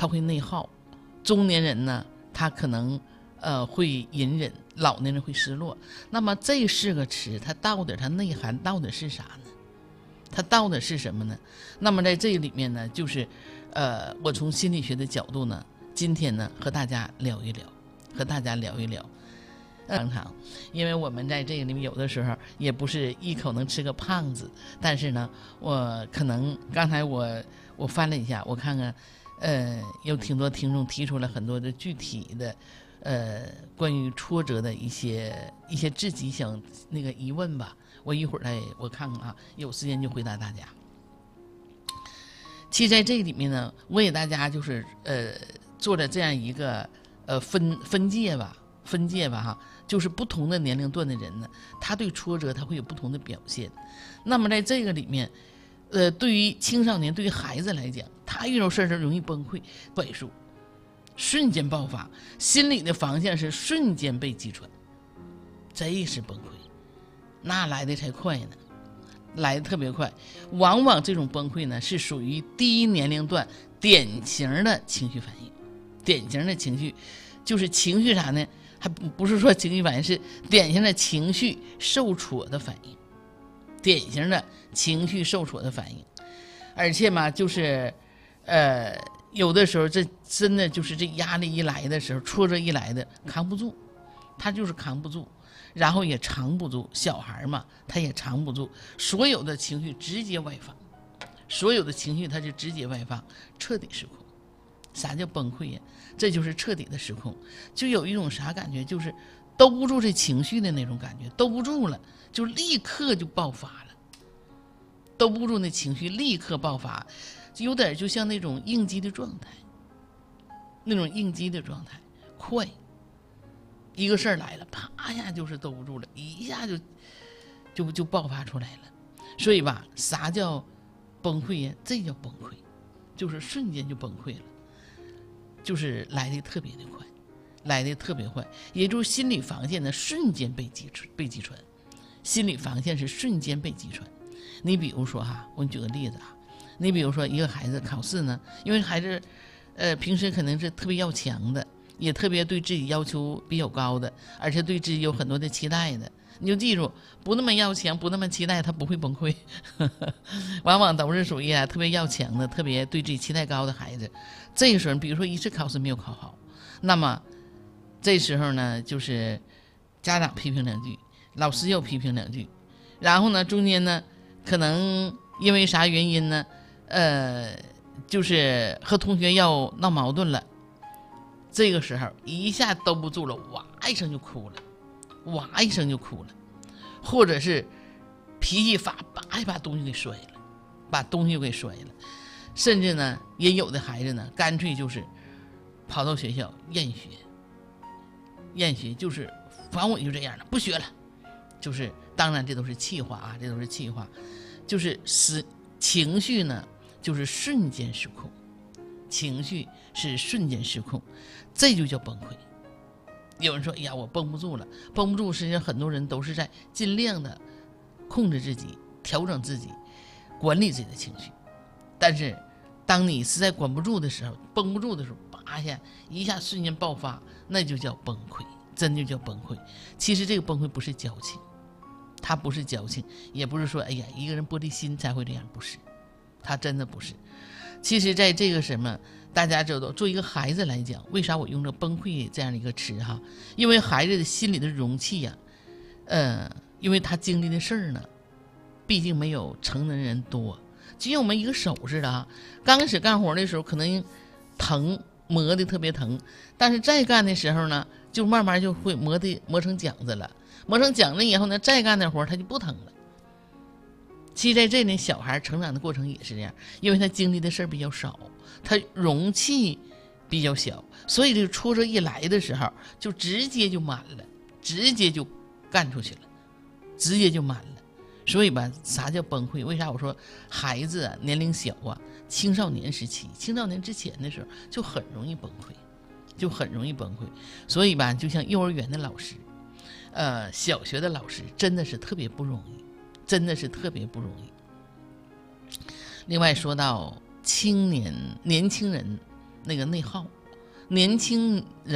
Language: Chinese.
他会内耗；中年人呢，他可能会隐忍；老年人会失落。那么这4个词，它到底它内涵到底是啥呢？它到底是什么呢？那么在这里面呢，就是我从心理学的角度呢，今天呢和大家聊一聊。常常，因为我们在这个里面有的时候也不是一口能吃个胖子，但是呢，我可能刚才我翻了一下，我看看，有挺多听众提出了很多的具体的，关于挫折的一些自己想那个疑问吧。我一会儿我看看啊，有时间就回答大家。其实在这里面呢，我给大家就是做了这样一个分界吧哈，就是不同的年龄段的人呢，他对挫折他会有不同的表现。那么在这个里面，对于青少年，对于孩子来讲，他遇到事儿时容易崩溃、快速、瞬间爆发，心理的防线是瞬间被击穿，这是崩溃，那来的才快呢，来的特别快。往往这种崩溃呢，是属于低年龄段典型的情绪反应，典型的情绪就是情绪啥呢？还不是说情绪反应，是典型的情绪受挫的反应，典型的情绪受挫的反应。而且嘛，就是有的时候这真的就是这压力一来的时候，挫折一来的扛不住，他就是扛不住，然后也藏不住，小孩嘛他也藏不住，所有的情绪直接外放，所有的情绪他就直接外放，彻底失控。啥叫崩溃呀？这就是彻底的失控，就有一种啥感觉，就是兜不住这情绪的那种感觉，兜不住了就立刻就爆发了，兜不住那情绪立刻爆发，有点就像那种应激的状态，快，一个事儿来了，啪一下就是兜不住了，一下就爆发出来了。所以吧，啥叫崩溃呀？这叫崩溃，就是瞬间就崩溃了，就是来的特别的快，来的特别快，也就是心理防线呢瞬间被击穿，心理防线是瞬间被击穿。你比如说哈，我给你举个例子啊，你比如说一个孩子考试呢，因为孩子平时可能是特别要强的，也特别对自己要求比较高的，而且对自己有很多的期待的，你就记住，不那么要强，不那么期待，他不会崩溃。往往都是属于特别要强的，特别对自己期待高的孩子。这个时候，比如说一次考试没有考好，那么这时候呢，就是家长批评两句，老师又批评两句，然后呢，中间呢，可能因为啥原因呢，就是和同学要闹矛盾了。这个时候一下兜不住了，哇一声就哭了，或者是脾气发，把东西给摔了，甚至呢，也有的孩子呢，干脆就是跑到学校厌学，就是反正我就这样了，不学了。就是当然这都是气话啊，就是情绪呢，就是瞬间失控，这就叫崩溃。有人说，哎呀，我绷不住了，实际上很多人都是在尽量的控制自己，调整自己，管理自己的情绪。但是当你实在管不住的时候，绷不住的时候，一下瞬间爆发，那就叫崩溃，真就叫崩溃。其实这个崩溃不是矫情，它不是矫情，也不是说哎呀一个人玻璃心才会这样，不是，它真的不是。其实在这个什么，大家知道，做一个孩子来讲，为啥我用了崩溃这样的一个词哈？因为孩子的心理的容器呀，因为他经历的事儿呢，毕竟没有成年人多。就像我们一个手似的啊，刚开始干活的时候可能疼，磨的特别疼，但是再干的时候呢，就慢慢就会磨成茧子了，磨成茧子以后呢，再干的活他就不疼了。其实在这里，小孩成长的过程也是这样，因为他经历的事儿比较少，他容器比较小，所以这个挫折一来的时候，就直接就满了，直接就干出去了，直接就满了。所以吧，啥叫崩溃？为啥我说孩子啊，年龄小啊，青少年时期、青少年之前的时候就很容易崩溃，所以吧，就像幼儿园的老师，小学的老师，真的是特别不容易。另外说到年轻人， 那个内耗，年轻人